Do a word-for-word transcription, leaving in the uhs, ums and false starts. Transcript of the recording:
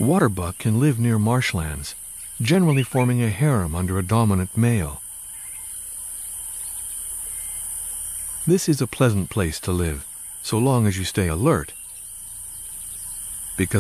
Waterbuck can live near marshlands, generally forming a harem under a dominant male. This is a pleasant place to live, so long as you stay alert